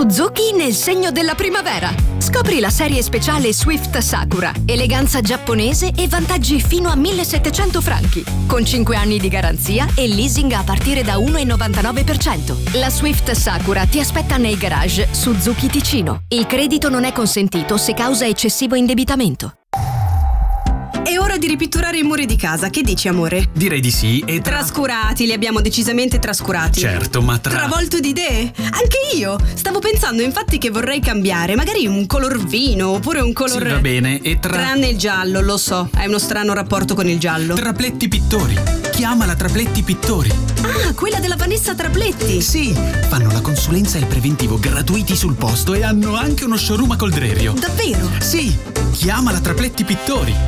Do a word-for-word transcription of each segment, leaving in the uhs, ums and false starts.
Suzuki nel segno della primavera. Scopri la serie speciale Swift Sakura, eleganza giapponese e vantaggi fino a millesettecento franchi, con cinque anni di garanzia e leasing a partire da uno virgola novantanove per cento. La Swift Sakura ti aspetta nei garage Suzuki Ticino. Il credito non è consentito se causa eccessivo indebitamento. È ora di ripitturare i muri di casa, che dici, amore? Direi di sì. E tra... Trascurati, li abbiamo decisamente trascurati. Certo, ma tra... Travolto di idee? Anche io. Stavo pensando infatti che vorrei cambiare, magari un color vino oppure un color... Sì, va bene, e tra... Tranne il giallo, lo so, hai uno strano rapporto con il giallo. Trapletti Pittori. Chiamala Trapletti Pittori. Ah, quella della Vanessa Trapletti. Sì, fanno la consulenza e il preventivo gratuiti sul posto e hanno anche uno showroom a Coldrerio. Davvero? Sì, chiamala Trapletti Pittori.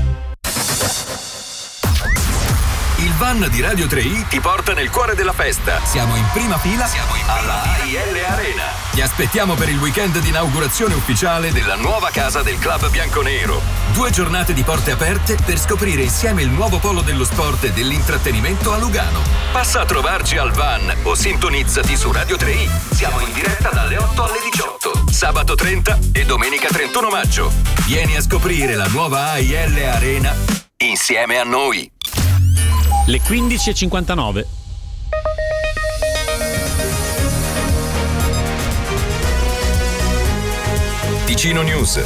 Il van di Radio tre i ti porta nel cuore della festa. Siamo in prima fila, Siamo in prima alla A I L Arena. Ti aspettiamo per il weekend di inaugurazione ufficiale della nuova casa del Club Bianconero. Due giornate di porte aperte per scoprire insieme il nuovo polo dello sport e dell'intrattenimento a Lugano. Passa a trovarci al van o sintonizzati su Radio tre i. Siamo in diretta dalle otto alle diciotto, sabato trenta e domenica trentuno maggio. Vieni a scoprire la nuova A I L Arena insieme a noi. Le quindici e cinquantanove. Ticino News.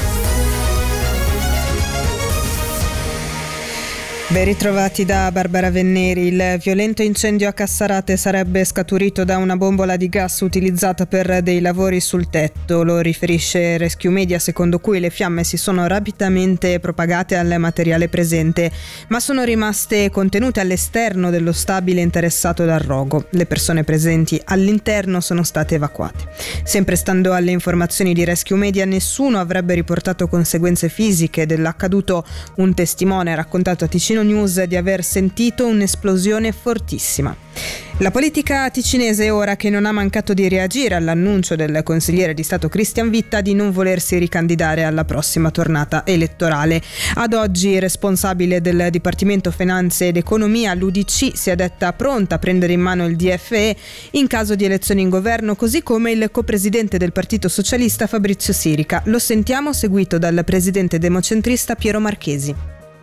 Ben ritrovati da Barbara Venneri. Il violento incendio a Cassarate sarebbe scaturito da una bombola di gas utilizzata per dei lavori sul tetto. Lo riferisce Rescue Media, secondo cui le fiamme si sono rapidamente propagate al materiale presente, ma sono rimaste contenute all'esterno dello stabile interessato dal rogo. Le persone presenti all'interno sono state evacuate. Sempre stando alle informazioni di Rescue Media, nessuno avrebbe riportato conseguenze fisiche dell'accaduto. Un testimone ha raccontato a Ticino News di aver sentito un'esplosione fortissima. La politica ticinese, ora che non ha mancato di reagire all'annuncio del consigliere di Stato Christian Vitta di non volersi ricandidare alla prossima tornata elettorale. Ad oggi, responsabile del Dipartimento Finanze ed Economia, l'U D C si è detta pronta a prendere in mano il D F E in caso di elezioni in governo, così come il copresidente del Partito Socialista Fabrizio Sirica. Lo sentiamo, seguito dal presidente democentrista Piero Marchesi.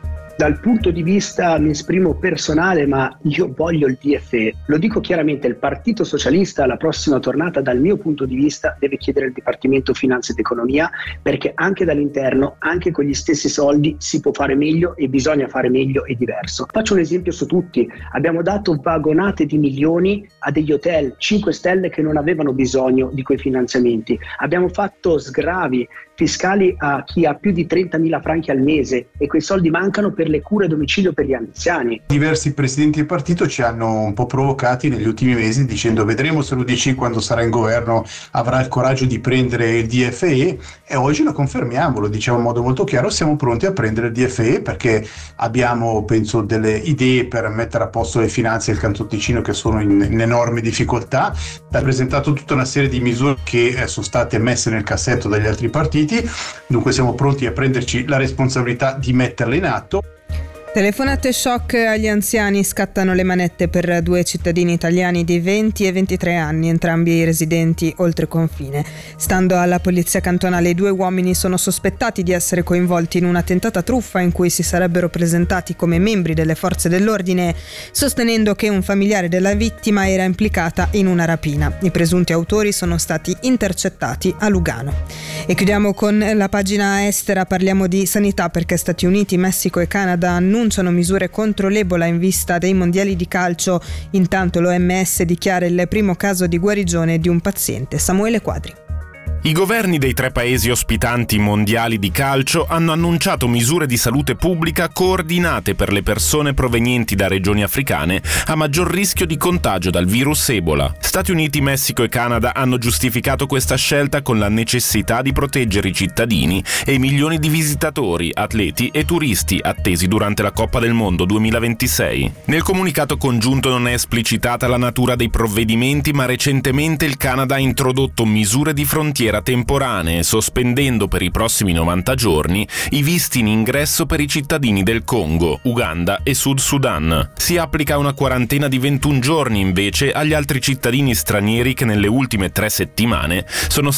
Dal punto di vista, mi esprimo personale, ma io voglio il D F E. Lo dico chiaramente, il Partito Socialista alla prossima tornata, dal mio punto di vista, deve chiedere al Dipartimento Finanze ed Economia, perché anche dall'interno, anche con gli stessi soldi, si può fare meglio e bisogna fare meglio e diverso. Faccio un esempio su tutti. Abbiamo dato vagonate di milioni a degli hotel cinque stelle che non avevano bisogno di quei finanziamenti. Abbiamo fatto sgravi fiscali a chi ha più di trentamila franchi al mese e quei soldi mancano per le cure a domicilio per gli anziani. Diversi presidenti del partito ci hanno un po' provocati negli ultimi mesi dicendo vedremo se l'U D C quando sarà in governo avrà il coraggio di prendere il D F E, e oggi lo confermiamo, lo diciamo in modo molto chiaro, siamo pronti a prendere il D F E perché abbiamo, penso, delle idee per mettere a posto le finanze del Canton Ticino che sono in, in enorme difficoltà. Ha presentato tutta una serie di misure che eh, sono state messe nel cassetto dagli altri partiti, dunque siamo pronti a prenderci la responsabilità di metterle in atto. Telefonate shock agli anziani, scattano le manette per due cittadini italiani di venti e ventitré anni, entrambi residenti oltre confine. Stando alla polizia cantonale, i due uomini sono sospettati di essere coinvolti in una tentata truffa in cui si sarebbero presentati come membri delle forze dell'ordine, sostenendo che un familiare della vittima era implicata in una rapina. I presunti autori sono stati intercettati a Lugano. E chiudiamo con la pagina estera, parliamo di sanità perché Stati Uniti, Messico e Canada annunciano misure contro l'Ebola in vista dei mondiali di calcio. Intanto l'O M S dichiara il primo caso di guarigione di un paziente. Samuele Quadri. I governi dei tre paesi ospitanti i mondiali di calcio hanno annunciato misure di salute pubblica coordinate per le persone provenienti da regioni africane a maggior rischio di contagio dal virus Ebola. Stati Uniti, Messico e Canada hanno giustificato questa scelta con la necessità di proteggere i cittadini e i milioni di visitatori, atleti e turisti attesi durante la Coppa del Mondo duemilaventisei. Nel comunicato congiunto non è esplicitata la natura dei provvedimenti, ma recentemente il Canada ha introdotto misure di frontiera temporanee, sospendendo per i prossimi novanta giorni i visti in ingresso per i cittadini del Congo, Uganda e Sud Sudan. Si applica una quarantena di ventuno giorni invece agli altri cittadini stranieri che nelle ultime tre settimane sono